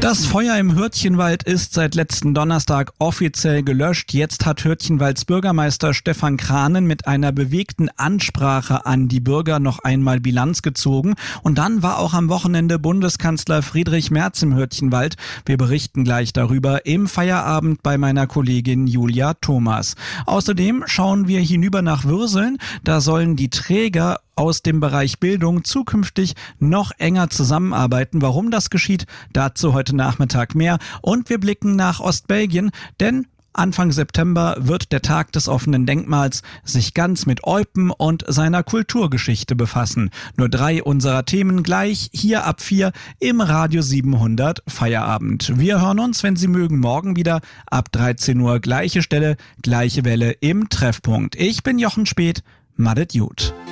Das Feuer im Hürtchenwald ist seit letzten Donnerstag offiziell gelöscht. Jetzt hat Hürtchenwalds Bürgermeister Stefan Kranen mit einer bewegten Ansprache an die Bürger noch einmal Bilanz gezogen. Und dann war auch am Wochenende Bundeskanzler Friedrich Merz im Hürtchenwald. Wir berichten gleich darüber im Feierabend bei meiner Kollegin Julia Thomas. Außerdem schauen wir hinüber nach Würseln. Da sollen die Träger aus dem Bereich Bildung zukünftig noch enger zusammenarbeiten. Warum das geschieht, dazu heute Nachmittag mehr. Und wir blicken nach Ostbelgien, denn Anfang September wird der Tag des offenen Denkmals sich ganz mit Eupen und seiner Kulturgeschichte befassen. Nur 3 unserer Themen gleich hier ab 4 im Radio 700 Feierabend. Wir hören uns, wenn Sie mögen, morgen wieder ab 13 Uhr. Gleiche Stelle, gleiche Welle im Treffpunkt. Ich bin Jochen Speth. Madet Jut.